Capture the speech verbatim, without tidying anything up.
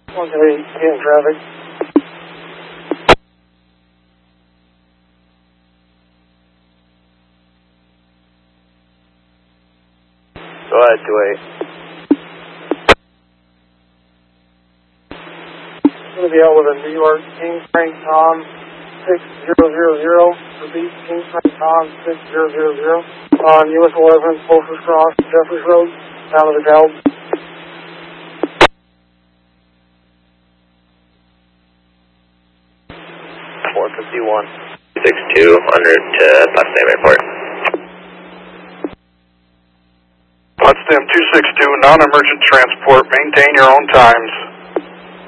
Okay, in traffic. Go ahead, two eight. Going to be out with a New York King Frank Tom six zero zero zero. Repeat, King Frank Tom six zero zero zero. On U S eleven, Wolfers Cross, Jeffers Road, down to the Galb. four fifty-one. six two, hundred to Potsdam Airport. Potsdam two six two, non-emergent transport. Maintain your own times.